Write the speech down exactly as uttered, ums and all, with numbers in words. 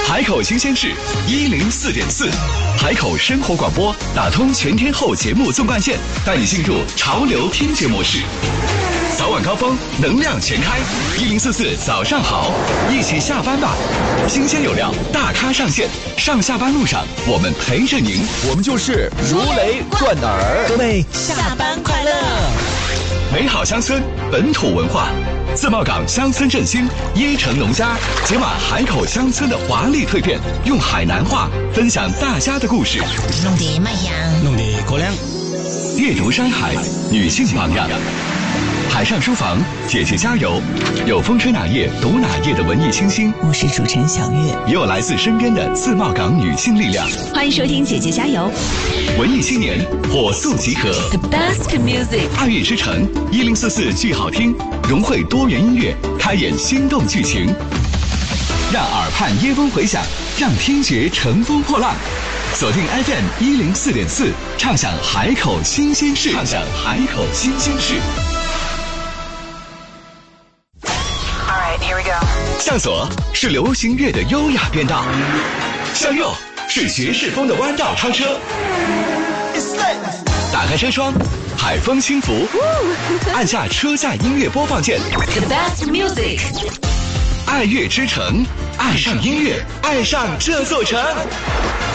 海口新鲜事一零四点四，海口生活广播打通全天候节目纵贯线，带你进入潮流听觉模式。早晚高峰，能量全开，一零四四早上好，一起下班吧！新鲜有料，大咖上线，上下班路上我们陪着您， 我们就是如雷贯耳。 各位下班快乐！ 美好乡村，本土文化。自贸港乡村振兴，椰城农家解码海口乡村的华丽蜕变，用海南话分享大家的故事。 弄得麦香， 弄得高粱。 阅读山海，女性榜样。海上书房，姐姐加油！有风吹哪页读哪页的文艺清新， 我是主持人小月， 也有来自身边的自贸港女性力量。 欢迎收听姐姐加油！ 文艺青年火速集合 ，The best music， 爱乐之城一零四四剧好听，融汇多元音乐，开演心动剧情，让耳畔椰风回响，让听觉乘风破浪。锁定 F M 一零四点四，畅享海口新鲜事，畅享海口新鲜事。向左是流行乐的优雅变道，向右是爵士风的弯道超车。打开车窗，海风轻拂，按下车载音乐播放键。 The best music， 爱乐之城，爱上音乐，爱上这座城。